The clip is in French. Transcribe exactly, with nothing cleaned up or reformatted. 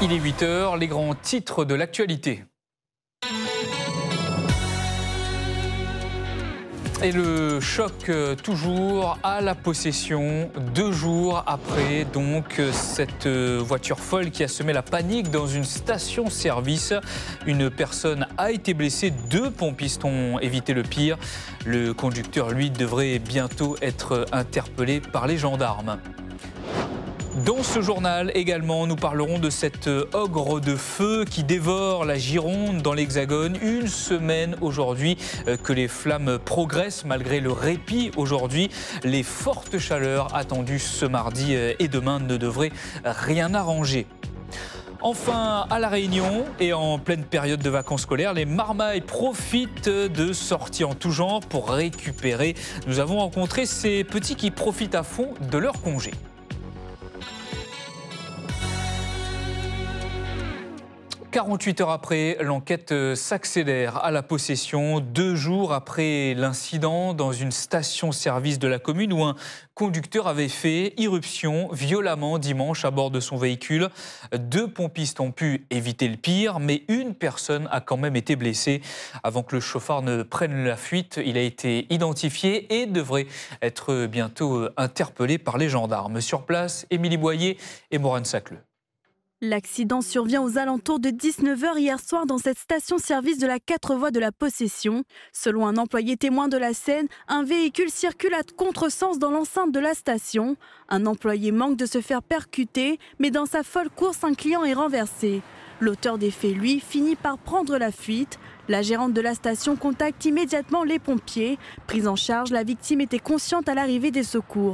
Il est huit heures, les grands titres de l'actualité. Et le choc toujours à la possession, deux jours après donc cette voiture folle qui a semé la panique dans une station-service. Une personne a été blessée, deux pompistes ont évité le pire. Le conducteur, lui, devrait bientôt être interpellé par les gendarmes. Dans ce journal également, nous parlerons de cet ogre de feu qui dévore la Gironde dans l'Hexagone. Une semaine aujourd'hui que les flammes progressent malgré le répit aujourd'hui. Les fortes chaleurs attendues ce mardi et demain ne devraient rien arranger. Enfin, à La Réunion et en pleine période de vacances scolaires, les marmailles profitent de sorties en tout genre pour récupérer. Nous avons rencontré ces petits qui profitent à fond de leur congé. quarante-huit heures après, l'enquête s'accélère à la possession. Deux jours après l'incident dans une station-service de la commune où un conducteur avait fait irruption violemment dimanche à bord de son véhicule. Deux pompistes ont pu éviter le pire, mais une personne a quand même été blessée. Avant que le chauffard ne prenne la fuite, il a été identifié et devrait être bientôt interpellé par les gendarmes. Sur place, Émilie Boyer et Morane Sacleux. L'accident survient aux alentours de dix-neuf heures hier soir dans cette station-service de la quatre voies de la Possession. Selon un employé témoin de la scène, un véhicule circule à contresens dans l'enceinte de la station. Un employé manque de se faire percuter, mais dans sa folle course, un client est renversé. L'auteur des faits, lui, finit par prendre la fuite. La gérante de la station contacte immédiatement les pompiers. Prise en charge, la victime était consciente à l'arrivée des secours.